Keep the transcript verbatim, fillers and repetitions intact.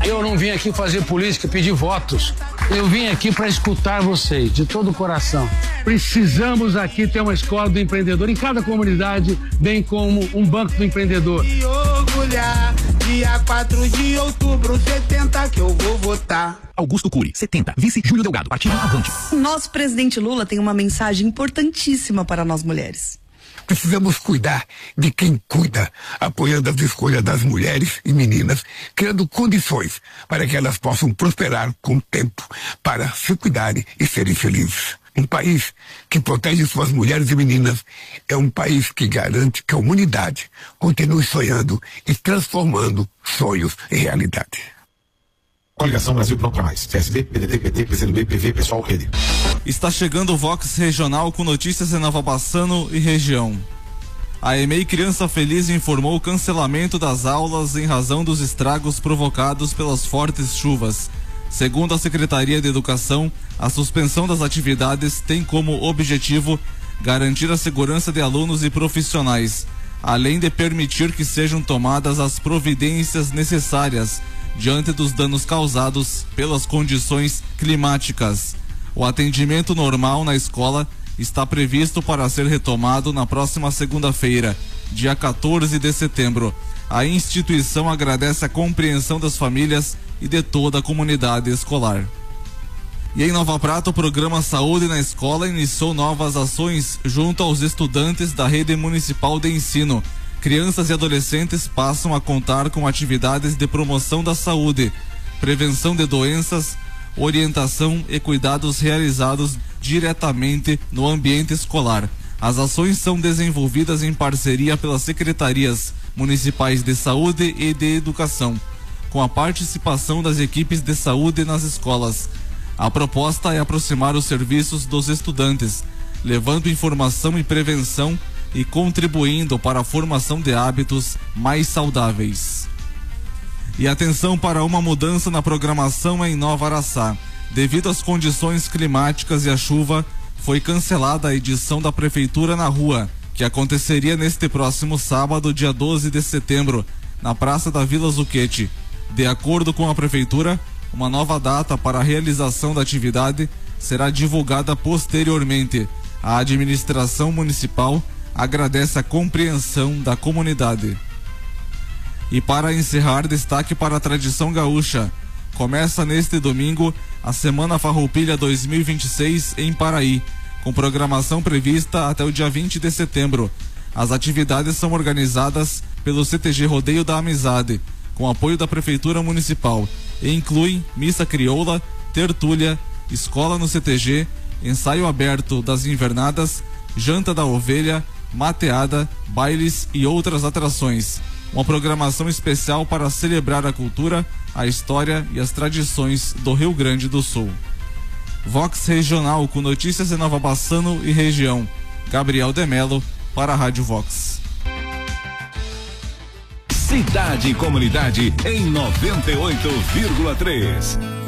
Eu não vim aqui fazer política, pedir votos. Eu vim aqui para escutar vocês, de todo o coração. Precisamos aqui ter uma escola do empreendedor em cada comunidade, bem como um banco do empreendedor. E orgulhar, dia quatro de outubro, setenta que eu vou votar. Augusto Cury, setenta, vice Júlio Delgado, partido Avante. Nosso presidente Lula tem uma mensagem importantíssima para nós mulheres. Precisamos cuidar de quem cuida, apoiando as escolhas das mulheres e meninas, criando condições para que elas possam prosperar com o tempo, para se cuidarem e serem felizes. Um país que protege suas mulheres e meninas é um país que garante que a humanidade continue sonhando e transformando sonhos em realidade. Coligação Brasil Pronto pra Mais. C S B, P D T, P T, P C do B, P V, Pessoal, Rede. Está chegando o Vox Regional com notícias de Nova Bassano e região. A E M E I Criança Feliz informou o cancelamento das aulas em razão dos estragos provocados pelas fortes chuvas. Segundo a Secretaria de Educação, a suspensão das atividades tem como objetivo garantir a segurança de alunos e profissionais, além de permitir que sejam tomadas as providências necessárias diante dos danos causados pelas condições climáticas. O atendimento normal na escola está previsto para ser retomado na próxima segunda-feira, dia quatorze de setembro. A instituição agradece a compreensão das famílias e de toda a comunidade escolar. E em Nova Prata, o programa Saúde na Escola iniciou novas ações junto aos estudantes da rede municipal de ensino. Crianças e adolescentes passam a contar com atividades de promoção da saúde, prevenção de doenças, orientação e cuidados realizados diretamente no ambiente escolar. As ações são desenvolvidas em parceria pelas secretarias municipais de saúde e de educação, com a participação das equipes de saúde nas escolas. A proposta é aproximar os serviços dos estudantes, levando informação e prevenção e contribuindo para a formação de hábitos mais saudáveis. E atenção para uma mudança na programação em Nova Araçá. Devido às condições climáticas e à chuva, foi cancelada a edição da Prefeitura na Rua, que aconteceria neste próximo sábado, dia doze de setembro, na Praça da Vila Zucchetti. De acordo com a Prefeitura, uma nova data para a realização da atividade será divulgada posteriormente. A administração municipal agradece a compreensão da comunidade. E para encerrar, destaque para a tradição gaúcha. Começa neste domingo a Semana Farroupilha dois mil e vinte e seis em Paraí, com programação prevista até o dia vinte de setembro. As atividades são organizadas pelo C T G Rodeio da Amizade, com apoio da Prefeitura Municipal, e incluem missa crioula, tertúlia, escola no C T G, ensaio aberto das invernadas, janta da ovelha, mateada, bailes e outras atrações. Uma programação especial para celebrar a cultura, a história e as tradições do Rio Grande do Sul. Vox Regional com notícias de Nova Bassano e região. Gabriel de Mello para a Rádio Vox. Cidade e Comunidade em noventa e oito vírgula três.